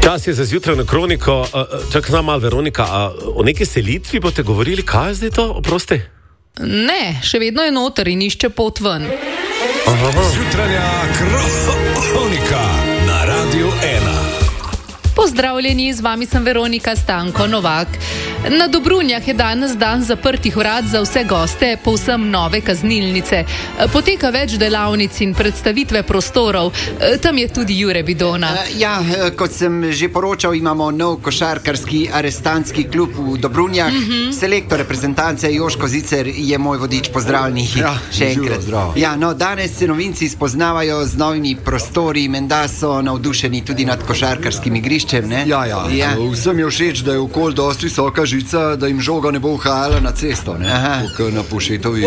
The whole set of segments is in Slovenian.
Čas je za zjutrajno kroniko. Čakaj nam malo, Veronika, o neki selitvi boste govorili, kaj je zdaj to, oprosti? Ne, še vedno je noter in išče pot ven. Zjutrajna kronika na Radiu 1. Pozdravljeni, z vami sem Veronika Stanko Novak. Na Dobrunjah je danes dan zaprtih vrat za vse goste povsem nove kaznilnice. Poteka več delavnic in predstavitve prostorov. Tam je tudi Jure Bidona. Kot sem že poročal, imamo nov košarkarski arestantski klub v Dobrunjah. Selektor reprezentance Joško Zicer je moj vodič. Pozdravljeni še enkrat. Danes se novinci spoznavajo z novimi prostori, menda so navdušeni tudi nad košarkarskim igriščem, ne? Vsem je všeč, da je okoli dosti visoka žica, da jim žoga ne bo uhajala na cesto, ne? Kot na Pušetovi.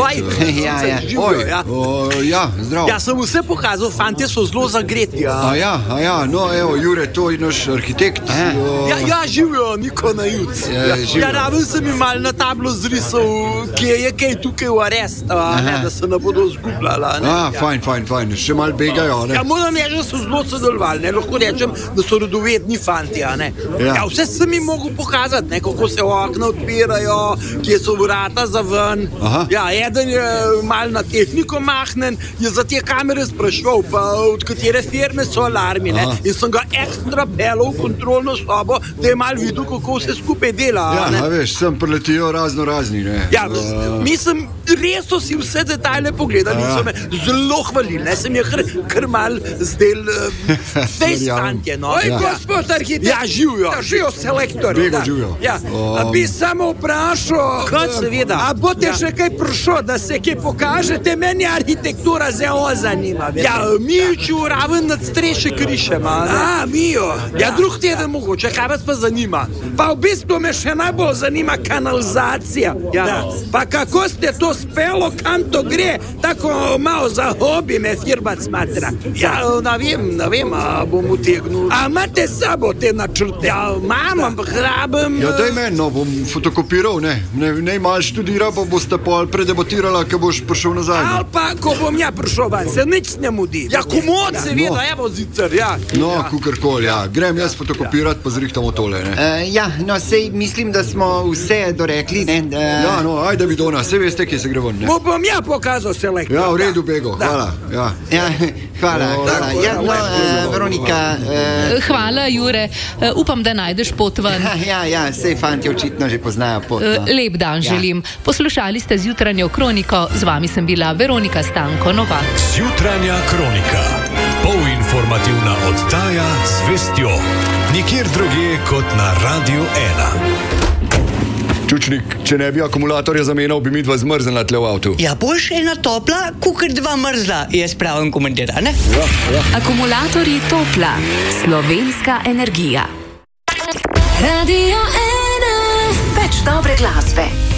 Zdrav. Ja, sem vse pokazal, fantje so zelo zagreti. Jure, to je naš arhitekt. Živijo, niko na juc. Raven sem jim mal na tablo zrisal, kje je kaj tukaj v arest, da se ne bodo zgubljala. Fajn, še mal begajo, ne? Moram reči, da so zelo sodelovali, ne? Lahko rečem, da so rodovedni fanti, ne? Vse sem jim mogel pokazati, ne? Kako se okna odpirajo, kje so vrata za ven. Eden je mal na tehniko mahnen, je za te kamere sprašval, pa od katere firme so alarmi, ne? In sem ga ekstra pelal v kontrolno sobo, da je mal videl, kako se skupaj dela. Veš, sem preletijo razni, ne? Mislim, res so si vse detajle pogledali in so me zelo hvalili, ne? Sem je kar mal zdel fejstantje, no? Gospod arhitekt, živijo selektor. Bi samo vprašal, a boste še kaj prišel, da se kaj pokažete? Meni arhitektura zelo zanima. Mijo raven nad streše krišema. Mijo. Drug teden mogoče, kaj vas pa zanima? Pa v bistvu me še najbolj zanima kanalizacija. Pa kako ste to spelo, kam to gre? Tako malo za hobi me firmat smatra. Ne vem, a bom utegnil. A imate sabo te načrte? Imam, ampak rabim... Daj meni, bom fotokopiral, ne? Ne mal študira, pa boste pol predebatirala, ko boš prišel nazaj. Ali pa, ko bom prišel van, se nič ne mudi. Komod, seveda, evo Zicer, kukorkoli, Grem jaz fotokopirat, pa zrihtamo tole, ne? Sej mislim, da smo vse dorekli, ne? Ajde Bidona, sej veste, kje se gre ven, ne? Bom pokazal selektor. V redu, Bego, hvala. Hvala. Veronika... Hvala, Jure. Upam, da najdeš pot ven. Sej fanti očitno že poznajo pot. Lep dan želim. Poslušali ste zjutranjo kroniko, z vami sem bila Veronika Stanko Novak. Zjutranja kronika. Polinformativna oddaja z vestjo. Nikjer drugje kot na Radiu 1. Čučnik, če ne bi akumulatorja zamenjal, bi midva zmrznila tle v avtu. Boljše ena topla, kukor dva mrzla, je spravim komentar, ne? Akumulatorji Topla. Slovenska energija. Radio 1. Več dobre glasbe.